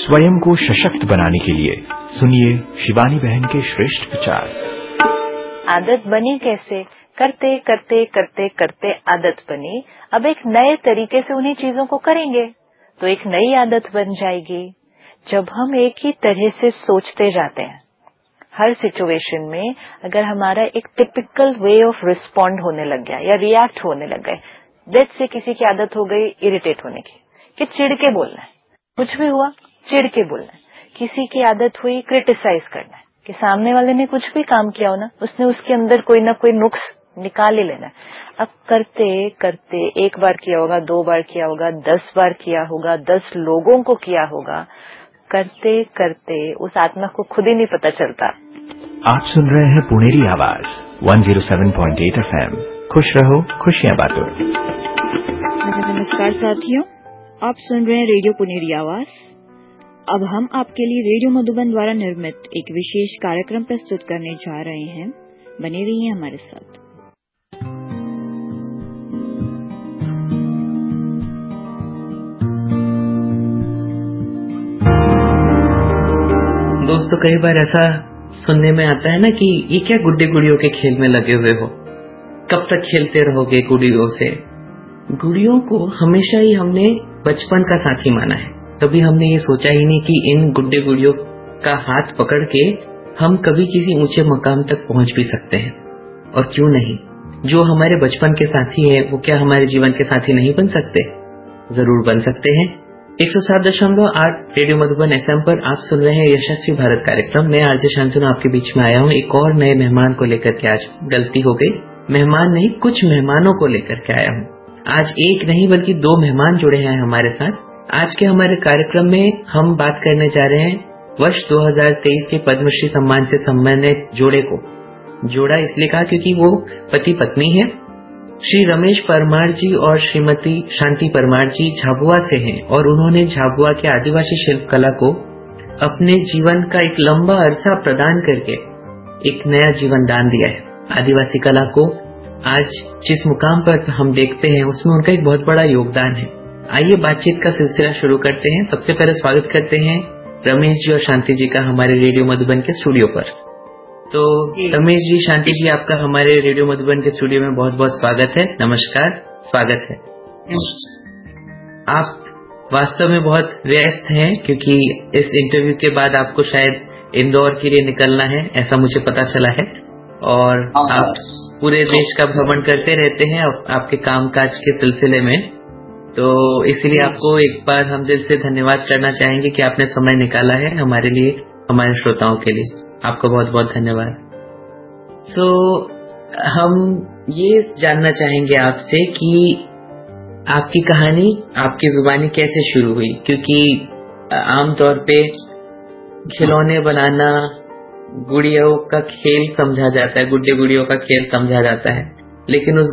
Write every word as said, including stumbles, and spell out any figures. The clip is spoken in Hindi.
स्वयं को सशक्त बनाने के लिए सुनिए शिवानी बहन के श्रेष्ठ विचार। आदत बनी कैसे? करते करते करते करते आदत बनी। अब एक नए तरीके से उन्हीं चीजों को करेंगे तो एक नई आदत बन जाएगी। जब हम एक ही तरह से सोचते जाते हैं हर सिचुएशन में, अगर हमारा एक टिपिकल वे ऑफ रिस्पॉन्ड होने लग गया या रिएक्ट होने लग गए, जैसे से किसी की आदत हो गई इरिटेट होने की, कि चिढ़ के बोलना है, कुछ भी हुआ चिढ़ के बोलना है। किसी की आदत हुई क्रिटिसाइज करना है, कि सामने वाले ने कुछ भी काम किया हो ना, उसने उसके अंदर कोई ना कोई नुक्स निकाल ही लेना है। अब करते करते एक बार किया होगा, दो बार किया होगा, दस बार किया होगा, दस लोगों को किया होगा, करते करते उस आत्मा को खुद ही नहीं पता चलता। आप सुन रहे हैं पुनेरी आवाज एक सौ सात पॉइंट आठ एफएम। खुश रहो, खुशियां बांटो। नमस्कार साथियों, आप सुन रहे हैं रेडियो पुनेरी आवाज। अब हम आपके लिए रेडियो मधुबन द्वारा निर्मित एक विशेष कार्यक्रम प्रस्तुत करने जा रहे हैं। बने रहिए हमारे साथ। दोस्तों, कई बार ऐसा सुनने में आता है ना कि ये क्या गुड्डे गुड़ियों के खेल में लगे हुए हो, कब तक खेलते रहोगे गुड़ियों से। गुड़ियों को हमेशा ही हमने बचपन का साथी माना है। कभी हमने ये सोचा ही नहीं कि इन गुड्डे गुड़ियों का हाथ पकड़ के हम कभी किसी ऊंचे मकाम तक पहुंच भी सकते हैं। और क्यों नहीं, जो हमारे बचपन के साथी है वो क्या हमारे जीवन के साथी नहीं बन सकते? जरूर बन सकते हैं। एक सौ सात दशमलव आठ रेडियो मधुबन एफएम पर आप सुन रहे हैं यशस्वी भारत कार्यक्रम। मैं आरजे शांतनु आपके बीच में आया हूँ एक और नए मेहमान को लेकर के। आज गलती हो गई, मेहमान नहीं कुछ मेहमानों को लेकर के आया हूँ। आज एक नहीं बल्कि दो मेहमान जुड़े हैं हमारे साथ। आज के हमारे कार्यक्रम में हम बात करने जा रहे हैं वर्ष दो हज़ार तेईस के पद्मश्री सम्मान से सम्मानित जोड़े को। जोड़ा इसलिए कहा क्योंकि वो पति पत्नी है। श्री रमेश परमार जी और श्रीमती शांति परमार जी झाबुआ से हैं और उन्होंने झाबुआ के आदिवासी शिल्प कला को अपने जीवन का एक लंबा अरसा प्रदान करके एक नया जीवन दान दिया है। आदिवासी कला को आज जिस मुकाम पर हम देखते हैं उसमें उनका एक बहुत बड़ा योगदान है। आइए बातचीत का सिलसिला शुरू करते हैं। सबसे पहले स्वागत करते हैं रमेश जी और शांति जी का हमारे रेडियो मधुबन के स्टूडियो पर। तो रमेश जी, शांति जी, आपका हमारे रेडियो मधुबन के स्टूडियो में बहुत बहुत स्वागत है। नमस्कार, स्वागत है। आप वास्तव में बहुत व्यस्त हैं क्योंकि इस इंटरव्यू के बाद आपको शायद इंदौर के लिए निकलना है, ऐसा मुझे पता चला है। और आप पूरे देश का भ्रमण करते रहते हैं आपके कामकाज के सिलसिले में, तो इसलिए आपको एक बार हम दिल से धन्यवाद करना चाहेंगे कि आपने समय निकाला है हमारे लिए, हमारे श्रोताओं के लिए। आपको बहुत बहुत धन्यवाद। सो so, हम ये जानना चाहेंगे आपसे कि आपकी कहानी आपकी जुबानी कैसे शुरू हुई, क्योंकि आमतौर पे खिलौने बनाना गुड़ियों का खेल समझा जाता है, गुड्डे गुड़ियों का खेल समझा जाता है, लेकिन उस